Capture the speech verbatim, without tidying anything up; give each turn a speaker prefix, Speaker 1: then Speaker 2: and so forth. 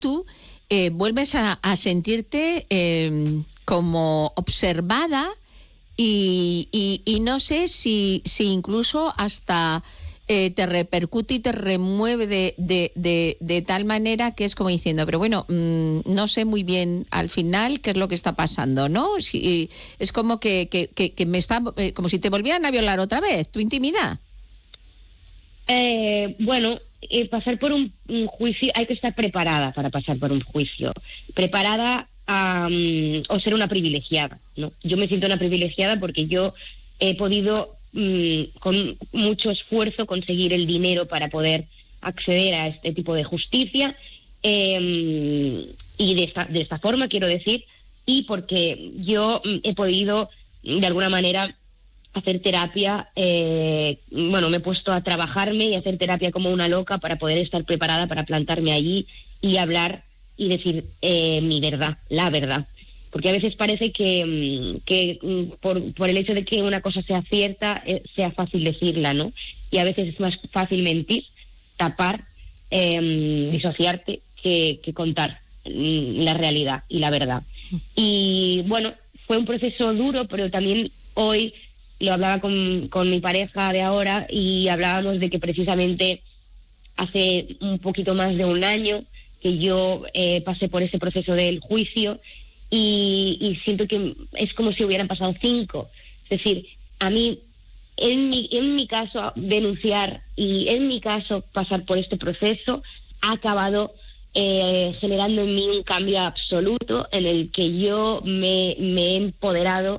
Speaker 1: tú eh, vuelves a, a sentirte eh, como observada y, y, y no sé si, si incluso hasta eh, te repercute y te remueve de, de, de, de tal manera que es como diciendo, pero bueno, mmm, no sé muy bien al final qué es lo que está pasando, ¿no? Si, es como que, que, que, que me está, eh, como si te volvieran a violar otra vez, tu intimidad.
Speaker 2: Eh, bueno, eh, pasar por un, un juicio, hay que estar preparada para pasar por un juicio, preparada a, um, o ser una privilegiada, ¿no? Yo me siento una privilegiada porque yo he podido, um, con mucho esfuerzo, conseguir el dinero para poder acceder a este tipo de justicia, eh, y de esta, de esta forma, quiero decir, y porque yo um, he podido, de alguna manera, hacer terapia, eh, bueno, me he puesto a trabajarme y hacer terapia como una loca para poder estar preparada para plantarme allí y hablar y decir eh, mi verdad, la verdad. Porque a veces parece que, que por, por el hecho de que una cosa sea cierta, eh, sea fácil decirla, ¿no? Y a veces es más fácil mentir, tapar, eh, disociarte, que, que contar la realidad y la verdad. Y bueno, fue un proceso duro, pero también hoy lo hablaba con, con mi pareja de ahora y hablábamos de que precisamente hace un poquito más de un año que yo eh, pasé por ese proceso del juicio y, y siento que es como si hubieran pasado cinco. Es decir, a mí, en mi, en mi caso, denunciar y en mi caso pasar por este proceso ha acabado eh, generando en mí un cambio absoluto en el que yo me, me he empoderado